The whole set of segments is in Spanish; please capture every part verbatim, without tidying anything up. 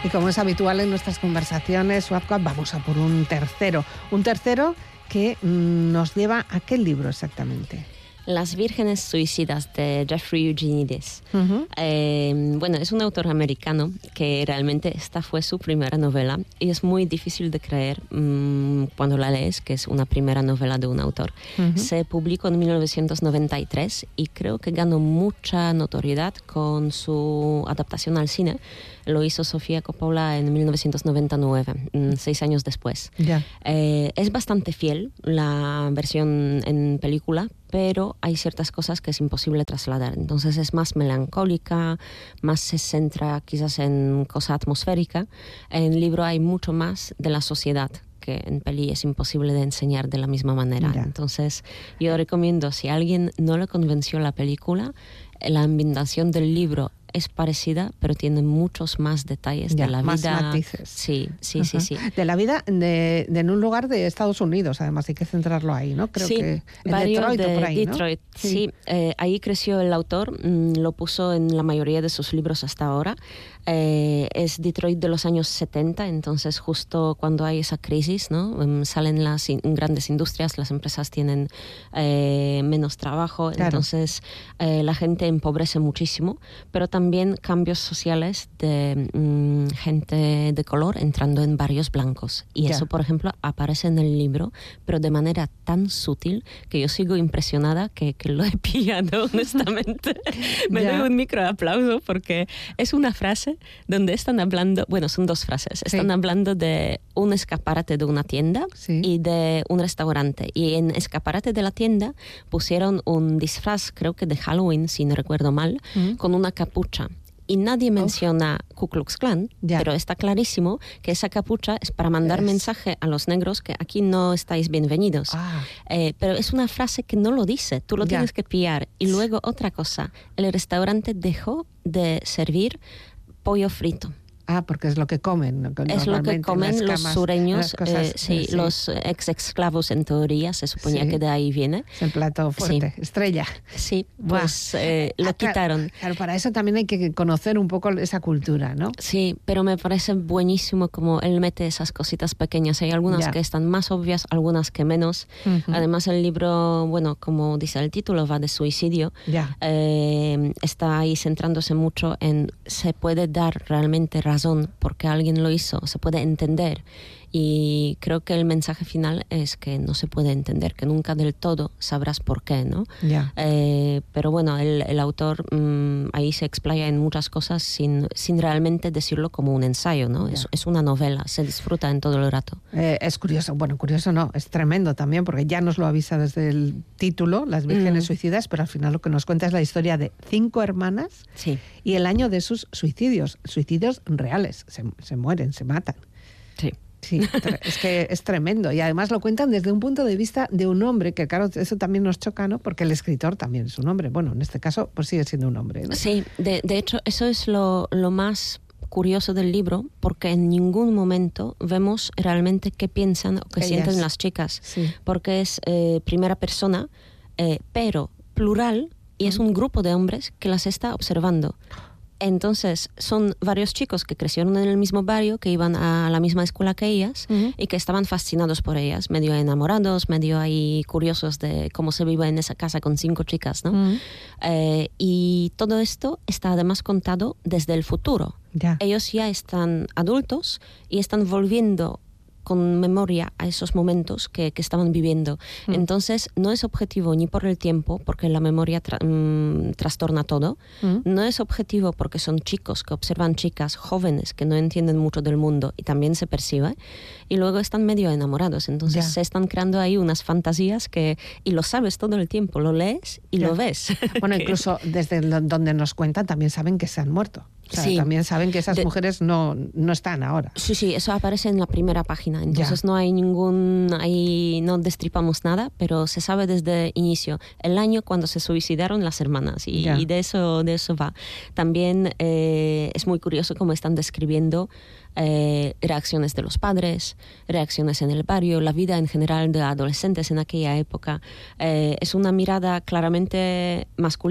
Y como es habitual en nuestras conversaciones, Swapcap, vamos a por un tercero. Un tercero que mmm, nos lleva a qué libro exactamente. Las vírgenes suicidas de Jeffrey Eugenides. Uh-huh. Eh, bueno, es un autor americano que realmente esta fue su primera novela y es muy difícil de creer mmm, cuando la lees que es una primera novela de un autor. Uh-huh. Se publicó en mil novecientos noventa y tres y creo que ganó mucha notoriedad con su adaptación al cine. Lo hizo Sofía Coppola en mil novecientos noventa y nueve, seis años después. Yeah. Eh, es bastante fiel la versión en película, pero hay ciertas cosas que es imposible trasladar. Entonces es más melancólica, más se centra quizás en cosa atmosférica. En el libro hay mucho más de la sociedad, que en peli es imposible de enseñar de la misma manera. Yeah. Entonces yo recomiendo, si a alguien no le convenció la película, la ambientación del libro es parecida, pero tiene muchos más detalles ya, de la más vida. Más matices. Sí, sí, uh-huh. sí, sí. De la vida de, de en un lugar de Estados Unidos, además hay que centrarlo ahí, ¿no? Creo sí, que en Detroit, Detroit de o por ahí, ¿no? Detroit, sí. sí. Eh, ahí creció el autor, mmm, lo puso en la mayoría de sus libros hasta ahora. Eh, es Detroit de los años setenta, entonces justo cuando hay esa crisis, ¿no? Um, salen las in- grandes industrias, las empresas tienen eh, menos trabajo, claro. entonces eh, la gente empobrece muchísimo, pero también cambios sociales de um, gente de color entrando en barrios blancos. Y ya. eso, por ejemplo, aparece en el libro, pero de manera tan sutil que yo sigo impresionada que, que lo he pillado, honestamente. Me ya. doy un micro aplauso porque es una frase donde están hablando, bueno, son dos frases, están sí. hablando de un escaparate de una tienda sí. y de un restaurante. Y en escaparate de la tienda pusieron un disfraz, creo que de Halloween, si no recuerdo mal, uh-huh. con una capucha. Y nadie menciona Ku Klux Klan, ya. pero está clarísimo que esa capucha es para mandar es. mensaje a los negros que aquí no estáis bienvenidos. Ah. Eh, pero es una frase que no lo dice, tú lo ya. tienes que pillar. Y luego otra cosa, el restaurante dejó de servir pollo frito. Ah, porque es lo que comen. Es lo que comen los sureños, cosas, eh, sí, sí, los ex-esclavos en teoría, se suponía sí. que de ahí viene. Es el plato fuerte, sí. estrella. Sí, pues eh, lo ah, quitaron. Claro, claro, para eso también hay que conocer un poco esa cultura, ¿no? Sí, pero me parece buenísimo como él mete esas cositas pequeñas. Hay algunas ya. que están más obvias, algunas que menos. Uh-huh. Además el libro, bueno, como dice el título, va de suicidio. Ya. Eh, está ahí centrándose mucho en se puede dar realmente razón porque alguien lo hizo, se puede entender. Y creo que el mensaje final es que no se puede entender, que nunca del todo sabrás por qué, ¿no? Ya. Eh, pero bueno, el, el autor mmm, ahí se explaya en muchas cosas sin, sin realmente decirlo como un ensayo, ¿no? Es, es una novela, se disfruta en todo el rato. Eh, es curioso, bueno, curioso no, es tremendo también, porque ya nos lo avisa desde el título, Las vírgenes mm. suicidas, pero al final lo que nos cuenta es la historia de cinco hermanas sí. y el año de sus suicidios, suicidios reales, se, se mueren, se matan. Sí. Sí, es que es tremendo. Y además lo cuentan desde un punto de vista de un hombre, que claro, eso también nos choca, ¿no? Porque el escritor también es un hombre. Bueno, en este caso, pues sigue siendo un hombre, ¿no? Sí, de, de hecho, eso es lo, lo más curioso del libro, porque en ningún momento vemos realmente qué piensan o qué Ellas. sienten las chicas. Sí. Porque es eh, primera persona, eh, pero plural, y es un grupo de hombres que las está observando. Entonces, son varios chicos que crecieron en el mismo barrio, que iban a la misma escuela que ellas uh-huh. y que estaban fascinados por ellas, medio enamorados, medio ahí curiosos de cómo se vive en esa casa con cinco chicas, ¿no? Uh-huh. Eh, y todo esto está además contado desde el futuro. Ya. Ellos ya están adultos y están volviendo con memoria a esos momentos que, que estaban viviendo. Mm. Entonces, no es objetivo ni por el tiempo, porque la memoria tra- mm, trastorna todo. Mm. No es objetivo porque son chicos que observan chicas jóvenes que no entienden mucho del mundo y también se percibe. Y luego están medio enamorados. Entonces, yeah. se están creando ahí unas fantasías que... Y lo sabes todo el tiempo, lo lees y yeah. lo ves. Bueno, incluso desde donde nos cuentan también saben que se han muerto. O sea, sí. también saben que esas de, mujeres no, no están ahora. Sí, sí, eso aparece en la primera página. Entonces ya. no hay ningún... Ahí no destripamos nada, pero se sabe desde el inicio, el año cuando se suicidaron las hermanas. Y, y de, eso, de eso va. También eh, es muy curioso cómo están describiendo eh, reacciones de los padres, reacciones en el barrio, la vida en general de adolescentes en aquella época. Eh, es una mirada claramente masculina,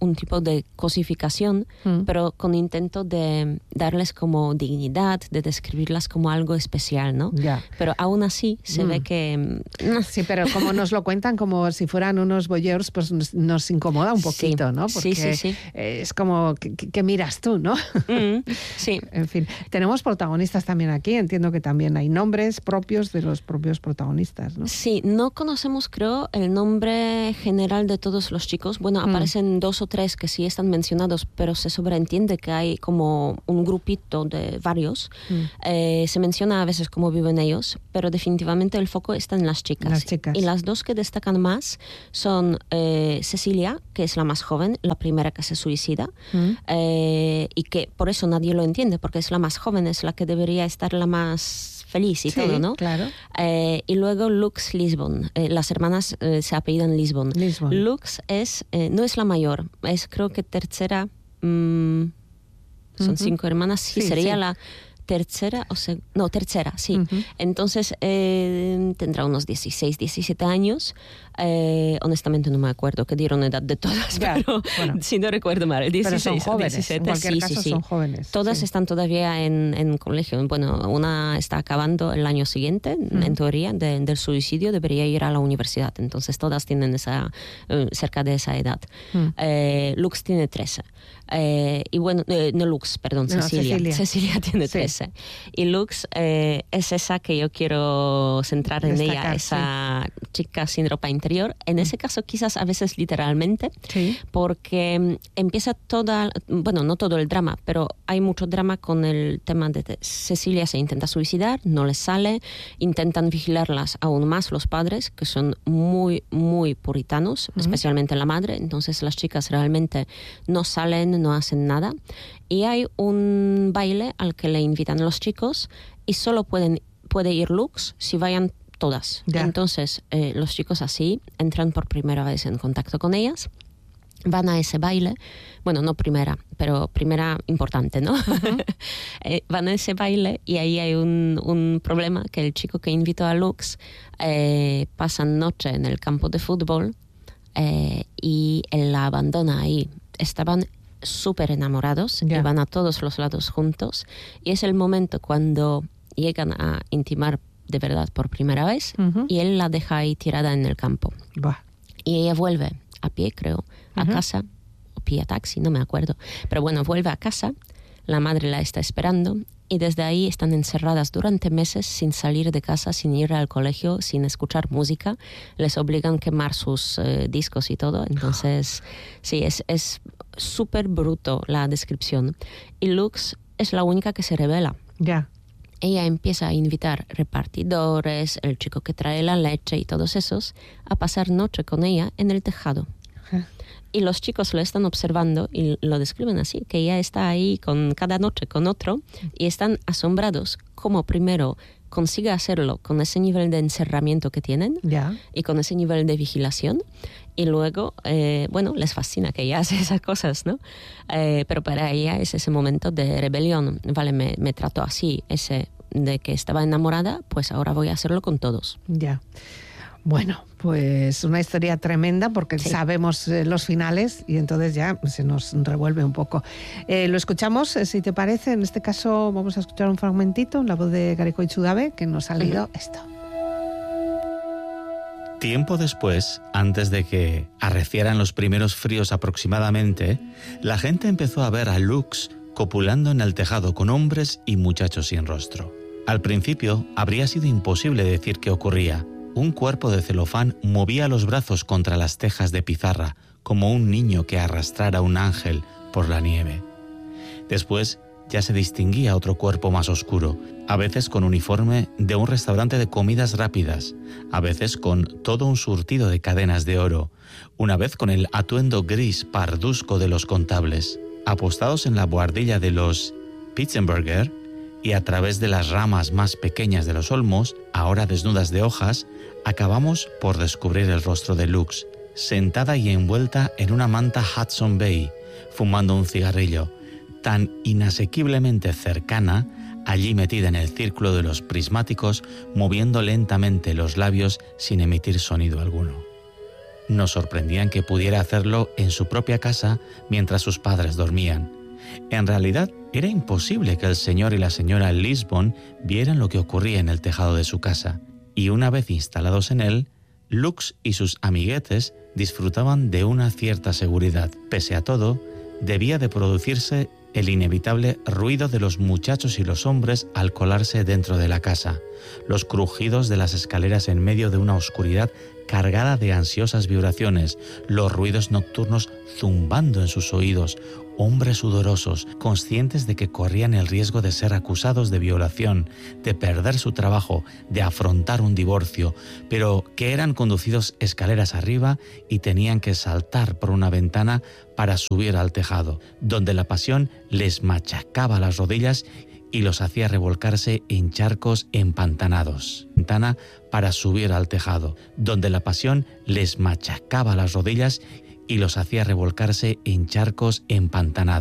un tipo de cosificación, mm. pero con intento de darles como dignidad, de describirlas como algo especial, ¿no? Ya. Pero aún así se mm. ve que... Sí, pero como nos lo cuentan como si fueran unos voyeurs, pues nos, nos incomoda un poquito, sí. ¿no? Porque sí, sí, sí. es como, ¿qué, qué miras tú, no? Mm. Sí. En fin, tenemos protagonistas también aquí, entiendo que también hay nombres propios de los propios protagonistas, ¿no? Sí, no conocemos, creo, el nombre general de todos los chicos. Bueno, mm. aparecen dos o tres que sí están mencionados, pero se sobreentiende que hay como un grupito de varios. Mm. Eh, se menciona a veces cómo viven ellos, pero definitivamente el foco está en las chicas. Las chicas. Y las dos que destacan más son eh, Cecilia, que es la más joven, la primera que se suicida, mm. eh, y que por eso nadie lo entiende, porque es la más joven, es la que debería estar la más feliz y sí, todo, ¿no? Claro. Eh, y luego Lux Lisbon. Eh, las hermanas eh, se apellidan Lisbon. Lisbon. Lux es, eh, no es la mayor, es creo que tercera, mmm, son uh-huh. cinco hermanas, sí, sí sería sí. la tercera, o sea, no, tercera, sí. Uh-huh. Entonces eh, tendrá unos dieciséis, diecisiete años. Eh, honestamente no me acuerdo que dieron edad de todas, ya, pero bueno. si no recuerdo mal, dieciséis, pero son jóvenes, diecisiete, en cualquier sí, caso sí, sí. son jóvenes. Todas sí. están todavía en, en colegio. Bueno, una está acabando el año siguiente, uh-huh. en teoría, de, del suicidio, debería ir a la universidad. Entonces todas tienen esa, eh, cerca de esa edad. Uh-huh. Eh, Lux tiene trece. Eh, y bueno, eh, no Lux, perdón, no, Cecilia. Cecilia. Cecilia tiene trece. Sí. Y Lux eh, es esa que yo quiero centrar en Destacar, ella, esa sí. chica sin ropa interior. En ese caso quizás a veces literalmente, sí. porque empieza toda, bueno, no todo el drama, pero hay mucho drama con el tema de Cecilia se intenta suicidar, no le sale, intentan vigilarlas aún más los padres, que son muy, muy puritanos, uh-huh. especialmente la madre, entonces las chicas realmente no salen, no hacen nada, y hay un baile al que le invitan los chicos y solo pueden, puede ir Lux si vayan todas. Ya. Entonces, eh, los chicos así entran por primera vez en contacto con ellas, van a ese baile, bueno, no primera, pero primera importante, ¿no? Uh-huh. eh, van a ese baile y ahí hay un, un problema, que el chico que invitó a Lux eh, pasa noche en el campo de fútbol eh, y él la abandona ahí. Estaban súper enamorados yeah. y van a todos los lados juntos y es el momento cuando llegan a intimar de verdad por primera vez uh-huh. y él la deja ahí tirada en el campo. Bah. Y ella vuelve a pie, creo, a uh-huh. casa, o pilla taxi, no me acuerdo. Pero bueno, vuelve a casa, la madre la está esperando y desde ahí están encerradas durante meses sin salir de casa, sin ir al colegio, sin escuchar música. Les obligan a quemar sus eh, discos y todo. Entonces, sí, es es súper bruto la descripción. Y Lux es la única que se revela. Ya. Yeah. Ella empieza a invitar repartidores, el chico que trae la leche y todos esos, a pasar noche con ella en el tejado. Uh-huh. Y los chicos lo están observando y lo describen así, que ella está ahí con cada noche con otro y están asombrados cómo primero consigue hacerlo con ese nivel de encerramiento que tienen yeah. y con ese nivel de vigilación. Y luego, eh, bueno, les fascina que ella hace esas cosas, ¿no? Eh, pero para ella es ese momento de rebelión. Vale, me, me trató así, ese de que estaba enamorada, pues ahora voy a hacerlo con todos. Ya. Yeah. Bueno, pues una historia tremenda porque sí. sabemos eh, los finales y entonces ya se nos revuelve un poco. Eh, lo escuchamos, eh, si te parece. En este caso vamos a escuchar un fragmentito en la voz de Gariko Itsudabe que nos ha leído uh-huh. esto. Tiempo después, antes de que arrecieran los primeros fríos aproximadamente, la gente empezó a ver a Lux copulando en el tejado con hombres y muchachos sin rostro. Al principio habría sido imposible decir qué ocurría. Un cuerpo de celofán movía los brazos contra las tejas de pizarra, como un niño que arrastrara un ángel por la nieve. Después ya se distinguía otro cuerpo más oscuro, a veces con uniforme de un restaurante de comidas rápidas, a veces con todo un surtido de cadenas de oro, una vez con el atuendo gris parduzco de los contables, apostados en la buhardilla de los Pitzenberger, y a través de las ramas más pequeñas de los olmos, ahora desnudas de hojas, acabamos por descubrir el rostro de Lux, sentada y envuelta en una manta Hudson Bay, fumando un cigarrillo, tan inasequiblemente cercana, allí metida en el círculo de los prismáticos, moviendo lentamente los labios sin emitir sonido alguno. nos sorprendían que pudiera hacerlo en su propia casa mientras sus padres dormían. En realidad, era imposible que el señor y la señora Lisbon vieran lo que ocurría en el tejado de su casa, y una vez instalados en él, Lux y sus amiguetes disfrutaban de una cierta seguridad. Pese a todo, debía de producirse el inevitable ruido de los muchachos y los hombres al colarse dentro de la casa, los crujidos de las escaleras en medio de una oscuridad cargada de ansiosas vibraciones, los ruidos nocturnos zumbando en sus oídos, hombres sudorosos, conscientes de que corrían el riesgo de ser acusados de violación, de perder su trabajo, de afrontar un divorcio, pero que eran conducidos escaleras arriba y tenían que saltar por una ventana para subir al tejado, donde la pasión les machacaba las rodillas y los hacía revolcarse en charcos empantanados. Ventana para subir al tejado, donde la pasión les machacaba las rodillas y los hacía revolcarse en charcos empantanados.